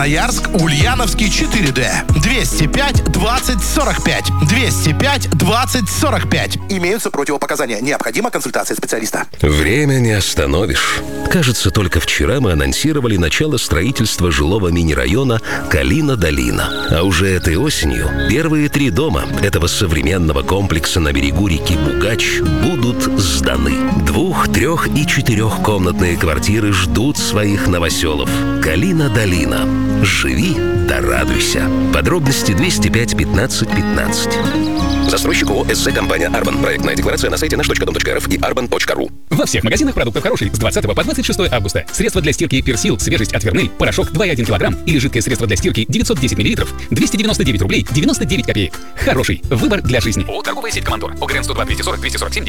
Красноярск, Ульяновский, 4D. 205-20-45. 205-20-45. Имеются противопоказания. Необходима консультация специалиста. Время не остановишь. Кажется, только вчера мы анонсировали начало строительства жилого мини-района Калина-Долина. А уже этой осенью первые 3 дома этого современного комплекса на берегу реки Бугач будут сданы. 2-, 3- и 4-комнатные квартиры ждут своих новоселов. Калина-Долина. Живи да радуйся. Подробности 205-15-15. Застройщик ООО «СЗ Компания Арбан». Проектная декларация на сайте наш.дом.рф и arban.ru. Во всех магазинах продуктов хороший с 20 по 26 августа. Средства для стирки Персил, свежесть от Верны, порошок 2,1 кг или жидкое средство для стирки 910 мл, 299 рублей 99 копеек. Хороший выбор для жизни. ООО «Торговая сеть Командор». ОГРН 102 240 247